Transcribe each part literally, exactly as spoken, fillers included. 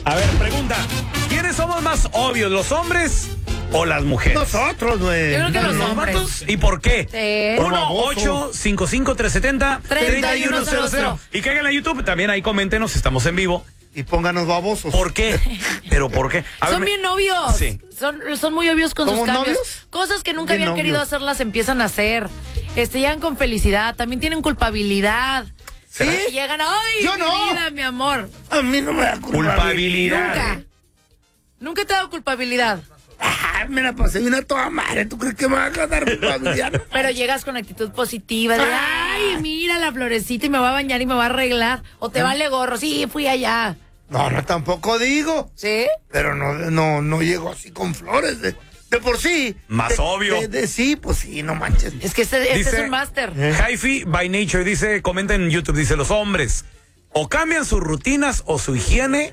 A ver, pregunta. ¿Quiénes somos más obvios, los hombres o las mujeres? Nosotros, güey. Yo creo que los ¿Los hombres. vatos? ¿Y por qué? Sí. uno ocho cinco cinco tres siete cero treinta y uno cero cero. Y caigan a YouTube, también ahí coméntenos, estamos en vivo. Y pónganos babosos. ¿Por qué? ¿Pero por qué? A ver, Son me- bien obvios. Sí. Son, son muy obvios con sus ¿Somos cambios. novios? Cosas que nunca Bien habían querido novios. hacer las empiezan a hacer. Este, llegan con felicidad. También tienen culpabilidad. ¿Será? Y llegan, ay, Yo mi no. vida, mi amor. A mí no me da Culpabilidad. Nunca. Nunca te he dado culpabilidad. Ah, me la pasé una toda madre. ¿Tú crees que me va a dar culpabilidad? Pero llegas con actitud positiva de, ay, mira la florecita y me va a bañar y me va a arreglar. O te vale gorro, sí, fui allá. No, no, tampoco digo. ¿Sí? Pero no, no, no llego así con flores. De, de por sí. Más De- obvio. De, de sí, pues sí, no manches. Es que este, este Dice- es un máster. Hi-Fi by Nature dice, comenta en YouTube, dice, los hombres o cambian sus rutinas o su higiene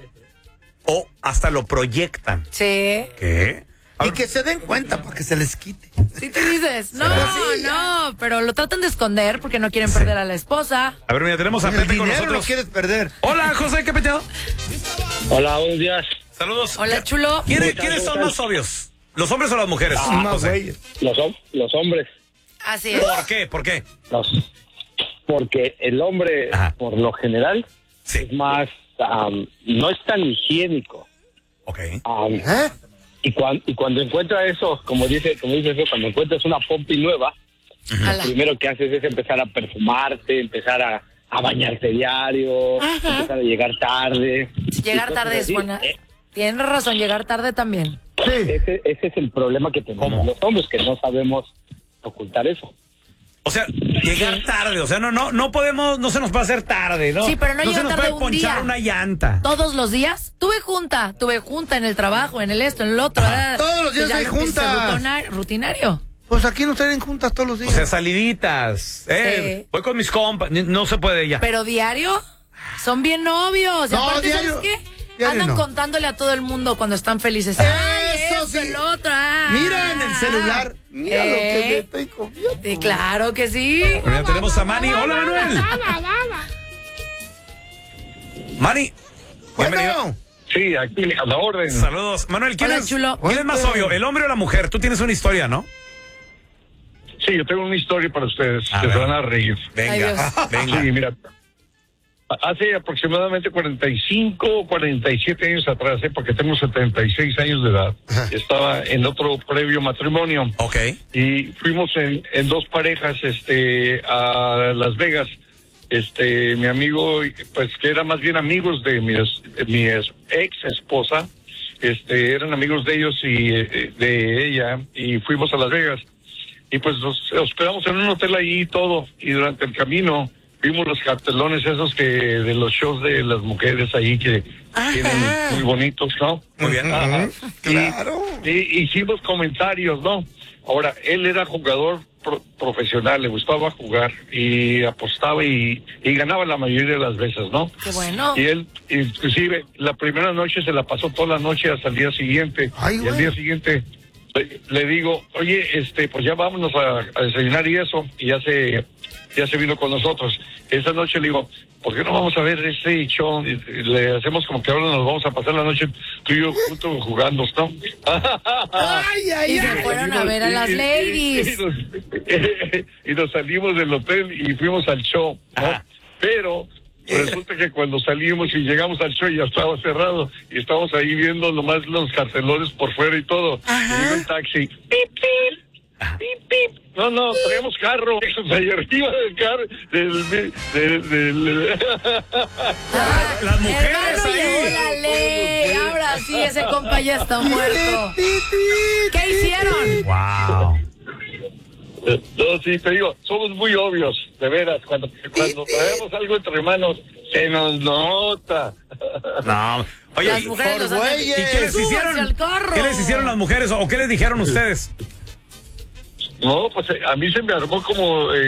o hasta lo proyectan. Sí. ¿Qué? A Y ver, que se den cuenta para que se les quite. Sí te dices, no, Sí, no, pero lo tratan de esconder porque no quieren perder a la esposa. a ver, mira, tenemos a El Pepe con dinero lo nosotros. quieres perder. Hola, José, ¿qué peteado? Hola, buenos días. Saludos. Hola, chulo. ¿Quiénes, ¿quiénes son más obvios? ¿Los hombres o las mujeres? Ah, más José. güeyes. Los, hom- los hombres, Así es. ¿Por qué? ¿Por qué? los, porque el hombre, Ajá. por lo general, Sí. es más, am, no es tan higiénico. Ok. Am, ¿Eh? y, cuan- y cuando encuentra eso, como dice, como dice eso, cuando encuentras una pompi nueva, Ala. lo primero que haces es empezar a perfumarte, empezar a, a bañarte diario, empezar a llegar tarde. Llegar Y tarde cosas es así. buena. Eh, Tienes razón, llegar tarde también. Sí. Ese, ese es el problema que tenemos ¿Cómo? los hombres, que no sabemos ocultar eso. O sea, llegar tarde, o sea, no, no, no podemos, no se nos puede hacer tarde, ¿no? Sí, pero no se llega nos tarde puede un ponchar día. una llanta. Todos los días tuve junta, tuve junta en el trabajo, en el esto, en el otro. Ajá. ah, Todos los días ya hay lo empiezas a juntas. rutinar- Rutinario. Pues aquí nos tienen juntas todos los O días. sea, saliditas. Eh, Sí. voy con mis compas, ni- no se puede ya. Pero diario son bien novios. Y No, aparte, diario- ¿sabes qué? diario Andan no. contándole a todo el mundo cuando están felices. Ay, Eso esto, sí. el otro. ah. Mira en el celular. Mira lo que me Eh. estoy comiendo. Sí, claro que sí. Bueno, ya tenemos a Manny. Hola, Manuel. Manny. Bienvenido. Bueno, Sí, aquí a la orden. Saludos. Manuel, ¿quién, Hola, es, chulo. ¿quién es más Cuente. obvio, el hombre o la mujer? Tú tienes una historia, ¿no? Sí, yo tengo una historia para ustedes, A que ver. se van a reír. Venga, Ay, Dios. venga. Sí, mira, hace aproximadamente cuarenta y cinco, cuarenta y siete años atrás, ¿eh? Porque tengo setenta y seis años de edad, estaba en otro previo matrimonio Ok. y fuimos en, en dos parejas este, a Las Vegas. Este, mi amigo, pues que era más bien amigos de mi, es- de mi es- ex esposa, este, eran amigos de ellos y eh, de ella, y fuimos a Las Vegas. Y pues nos hospedamos en un hotel ahí y todo, y durante el camino vimos los cartelones esos que de los shows de las mujeres ahí que tienen muy bonitos, ¿no? Muy bien. Ajá. claro. Y, y hicimos comentarios, ¿no? Ahora, él era jugador pro- profesional, le gustaba jugar y apostaba y, y ganaba la mayoría de las veces, ¿no? Qué bueno. Y él, inclusive, la primera noche se la pasó toda la noche hasta el día siguiente. Ay, y al güey. día siguiente le, le digo, oye, este, pues ya vámonos a, a desayunar y eso, y ya se, ya se vino con nosotros. Esa noche le digo, ¿por qué no vamos a ver ese show? Y le hacemos como que ahora nos vamos a pasar la noche tú y yo juntos jugando, ¿no? Ay, ay, Y se ay. fueron a ver a las ladies. Y, nos, y nos salimos del hotel y fuimos al show, ¿no? Ajá. Pero resulta que cuando salimos y llegamos al show ya estaba cerrado y estábamos ahí viendo nomás los cartelones por fuera y todo. Y llegó el taxi. ¡Pip, pip! ¡Pip, pip! No, no, traíamos carro. Ahí arriba del carro. Del, del, del- Las mujeres Hermano, llegó ahí. la ley. Ahora sí, ese compa ya está muerto. ¿Qué hicieron? Wow. No, sí, te digo, somos muy obvios, de veras. Cuando, cuando traemos algo entre manos, se nos nota. No. Oye, Las ¿y- mujeres los por hacen- ¿y qué les Súbanse hicieron? al carro. ¿Qué les hicieron las mujeres o qué les dijeron ustedes? No, pues eh, a mí se me armó como... eh,